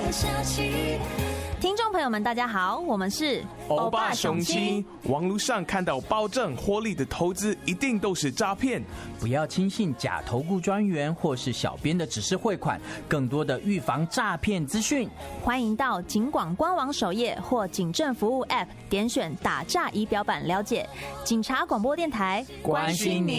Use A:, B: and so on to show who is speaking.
A: 下去。
B: 听众朋友们，大家好，我们是
C: 欧巴雄亲。网络上看到保证获利的投资，一定都是诈骗，
D: 不要轻信假投顾专员或是小编的指示汇款，更多的预防诈骗资讯。
B: 欢迎到警广官网首页或警政服务 App 点选打诈仪表板了解。警察广播电台，
D: 关心您。